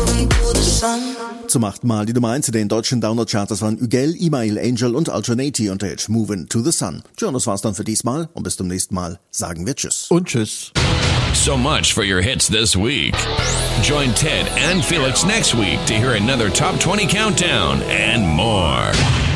Zum 8. Mal die Nummer 1 in den deutschen Download-Charts waren Ügel, Email, Angel und Alternati unter Hit Movin' to the Sun. Tja, und das war's dann für diesmal und bis zum nächsten Mal sagen wir Tschüss. Und Tschüss. So much for your hits this week. Join Ted and Felix next week to hear another Top 20 countdown and more.